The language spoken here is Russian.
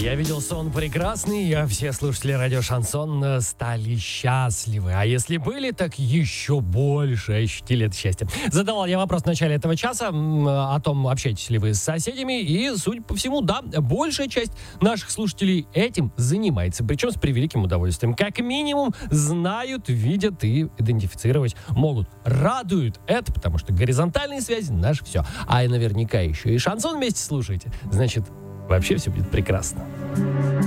Я видел сон прекрасный, а все слушатели радио Шансон стали счастливы. А если были, так еще больше ощутили это счастье. Задавал я вопрос в начале этого часа о том, общаетесь ли вы с соседями. И, судя по всему, да, большая часть наших слушателей этим занимается. Причем с превеликим удовольствием. Как минимум, знают, видят и идентифицировать могут. Радует это, потому что горизонтальные связи — наше все. А и наверняка еще и Шансон вместе слушаете. Значит, вообще все будет прекрасно.